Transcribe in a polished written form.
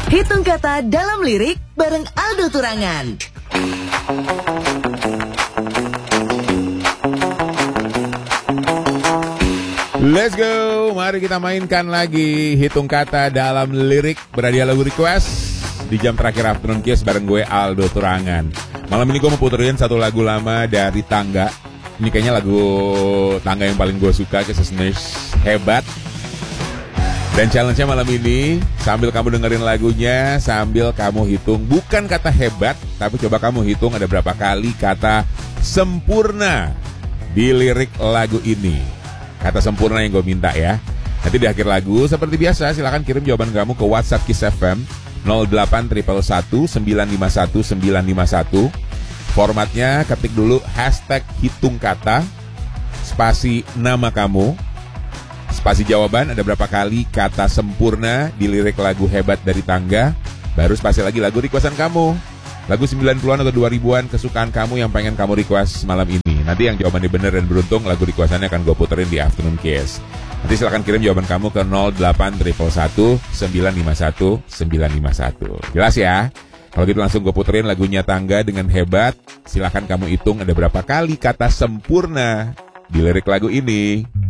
Hitung kata dalam lirik bareng Aldo Turangan. Let's go, mari kita mainkan lagi hitung kata dalam lirik berhadiah lagu request di jam terakhir Afternoon Kiss bareng gue Aldo Turangan. Malam ini gue mau puterin satu lagu lama dari Tangga. Ini kayaknya lagu Tangga yang paling gue suka, Kesesnes Hebat. Dan challenge-nya malam ini, sambil kamu dengerin lagunya, sambil kamu hitung bukan kata hebat, tapi coba kamu hitung ada berapa kali kata sempurna di lirik lagu ini. Kata sempurna yang gue minta ya. Nanti di akhir lagu seperti biasa silakan kirim jawaban kamu ke WhatsApp Kiss FM 0811151951. Formatnya ketik dulu hashtag hitung kata, spasi nama kamu, spasi jawaban ada berapa kali kata sempurna di lirik lagu Hebat dari Tangga, baru spasi lagi lagu requestan kamu. Lagu 90-an atau 2000-an kesukaan kamu yang pengen kamu request malam ini. Nanti yang jawabannya benar dan beruntung, lagu requestannya akan gue puterin di Afternoon Kiss. Nanti silakan kirim jawaban kamu ke 0811151951. Jelas ya? Kalau gitu langsung gue puterin lagunya Tangga dengan Hebat. Silakan kamu hitung ada berapa kali kata sempurna di lirik lagu ini.